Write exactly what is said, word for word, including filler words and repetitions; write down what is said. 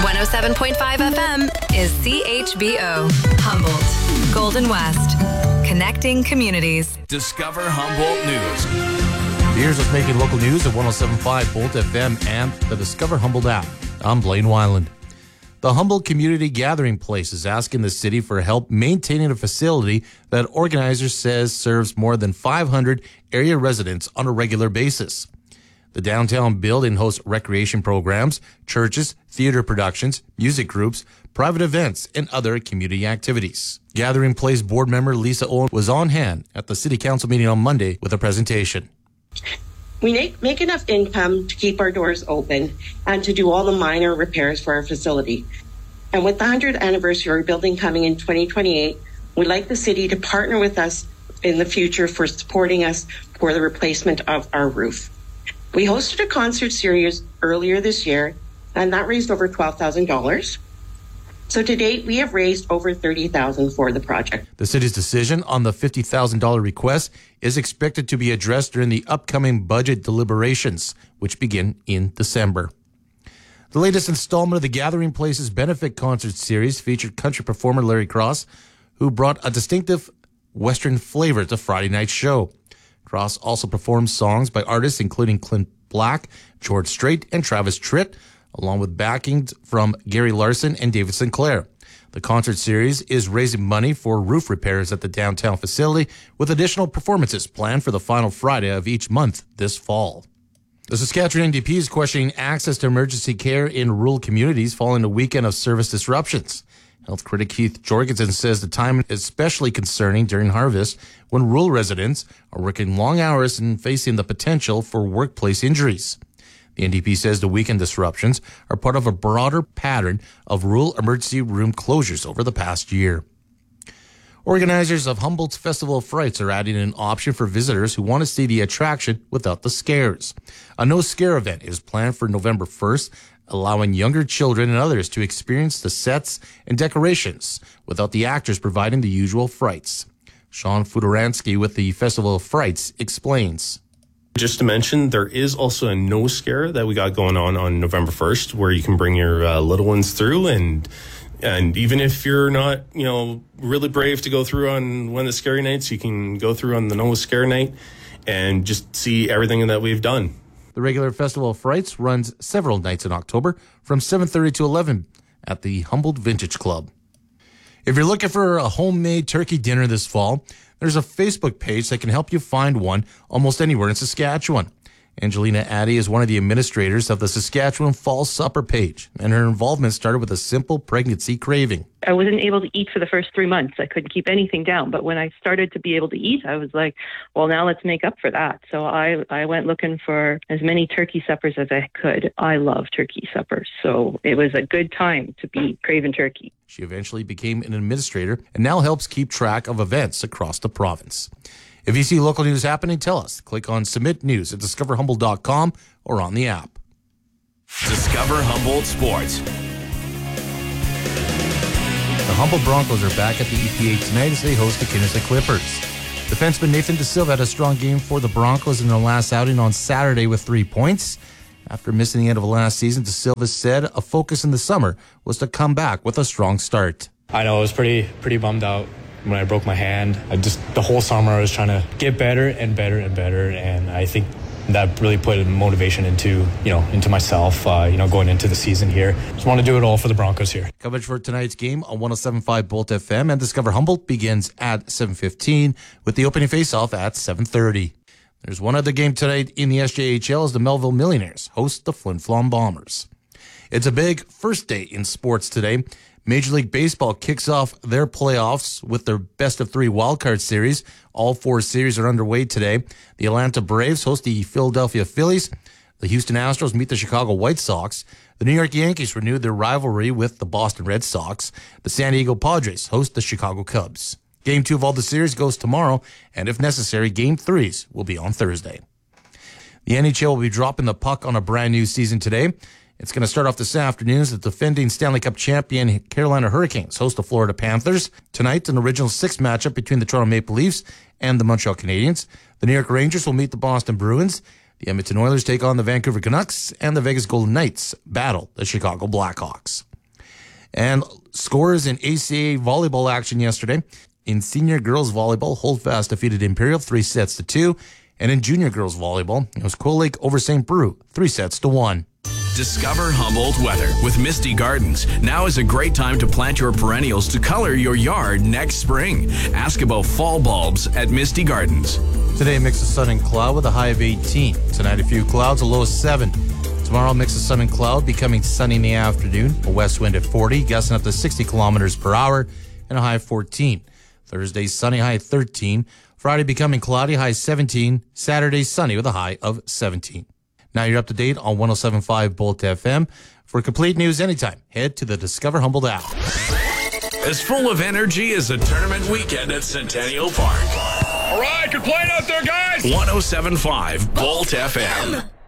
one oh seven point five F M is C H B O. Humboldt. Golden West. Connecting communities. Discover Humboldt News. Here's what's making local news at one oh seven point five Bolt F M and the Discover Humboldt app. I'm Blaine Weiland. The Humboldt Community Gathering Place is asking the city for help maintaining a facility that organizers says serves more than five hundred area residents on a regular basis. The downtown building hosts recreation programs, churches, theater productions, music groups, private events, and other community activities. Gathering Place board member Lisa Owen was on hand at the city council meeting on Monday with a presentation. We make, make enough income to keep our doors open and to do all the minor repairs for our facility. And with the one hundredth anniversary building coming in twenty twenty-eight, we'd like the city to partner with us in the future for supporting us for the replacement of our roof. We hosted a concert series earlier this year, and that raised over twelve thousand dollars. So to date, we have raised over thirty thousand dollars for the project. The city's decision on the fifty thousand dollars request is expected to be addressed during the upcoming budget deliberations, which begin in December. The latest installment of the Gathering Place's benefit concert series featured country performer Larry Cross, who brought a distinctive Western flavor to Friday night's show. Cross also performed songs by artists including Clint Black, George Strait, and Travis Tritt, along with backing from Gary Larson and David Sinclair. The concert series is raising money for roof repairs at the downtown facility, with additional performances planned for the final Friday of each month this fall. The Saskatchewan N D P is questioning access to emergency care in rural communities following a weekend of service disruptions. Health critic Keith Jorgensen says the time is especially concerning during harvest when rural residents are working long hours and facing the potential for workplace injuries. The N D P says the weekend disruptions are part of a broader pattern of rural emergency room closures over the past year. Organizers of Humboldt's Festival of Frights are adding an option for visitors who want to see the attraction without the scares. A no-scare event is planned for November first, allowing younger children and others to experience the sets and decorations without the actors providing the usual frights. Sean Fudoransky with the Festival of Frights explains. Just to mention, there is also a no scare that we got going on on November first, where you can bring your uh, little ones through, and and even if you're not, you know, really brave to go through on one of the scary nights, you can go through on the no scare night and just see everything that we've done. The regular Festival of Frights runs several nights in October from seven thirty to eleven at the Humboldt Vintage Club. If you're looking for a homemade turkey dinner this fall, there's a Facebook page that can help you find one almost anywhere in Saskatchewan. Angelina Addy is one of the administrators of the Saskatchewan Fall Supper page, and her involvement started with a simple pregnancy craving. I wasn't able to eat for the first three months. I couldn't keep anything down. But when I started to be able to eat, I was like, well, now let's make up for that. So I, I went looking for as many turkey suppers as I could. I love turkey suppers. So it was a good time to be craving turkey. She eventually became an administrator and now helps keep track of events across the province. If you see local news happening, tell us. Click on Submit News at discover humboldt dot com or on the app. Discover Humboldt Sports. The Humboldt Broncos are back at the E P A tonight as they host the Kinnick Clippers. Defenseman Nathan De Silva had a strong game for the Broncos in their last outing on Saturday with three points. After missing the end of last season, De Silva said a focus in the summer was to come back with a strong start. I know I was pretty pretty bummed out when I broke my hand. I just the whole summer I was trying to get better and better and better, and I think that really put motivation into you know into myself. Uh, you know, going into the season here, just want to do it all for the Broncos here. Coverage for tonight's game on one oh seven point five Bolt F M and Discover Humboldt begins at seven fifteen with the opening faceoff at seven thirty. There's one other game tonight in the S J H L as the Melville Millionaires host the Flin Flon Bombers. It's a big first day in sports today. Major League Baseball kicks off their playoffs with their best of three wildcard series. All four series are underway today. The Atlanta Braves host the Philadelphia Phillies. The Houston Astros meet the Chicago White Sox. The New York Yankees renewed their rivalry with the Boston Red Sox. The San Diego Padres host the Chicago Cubs. Game two of all the series goes tomorrow, and if necessary, game threes will be on Thursday. The N H L will be dropping the puck on a brand new season today. It's going to start off this afternoon as the defending Stanley Cup champion Carolina Hurricanes host the Florida Panthers. Tonight, an original six matchup between the Toronto Maple Leafs and the Montreal Canadiens. The New York Rangers will meet the Boston Bruins. The Edmonton Oilers take on the Vancouver Canucks, and the Vegas Golden Knights battle the Chicago Blackhawks. And scores in A C A volleyball action yesterday. In senior girls volleyball, Holdfast defeated Imperial three sets to two. And in junior girls volleyball, it was Coal Lake over Saint Brew, three sets to one. Discover Humboldt weather with Misty Gardens. Now is a great time to plant your perennials to color your yard next spring. Ask about fall bulbs at Misty Gardens. Today, mix of sun and cloud with a high of eighteen. Tonight, a few clouds, a low of seven. Tomorrow, mix of sun and cloud, becoming sunny in the afternoon. A west wind at forty, gusting up to sixty kilometers per hour, and a high of fourteen. Thursday, sunny, high of thirteen. Friday, becoming cloudy, high seventeen. Saturday, sunny with a high of seventeen. Now you're up to date on one oh seven point five Bolt F M. For complete news anytime, head to the Discover Humboldt app. As full of energy as a tournament weekend at Centennial Park. All right, good playing out there, guys. one oh seven point five Bolt F M.